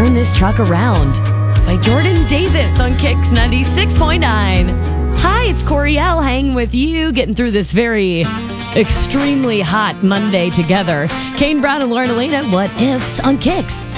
Turn This Truck Around by Jordan Davis on Kicks 96.9. Hi, it's Coriel hanging with you, getting through this very extremely hot Monday together. Kane Brown and Lauren Elena, What Ifs on Kicks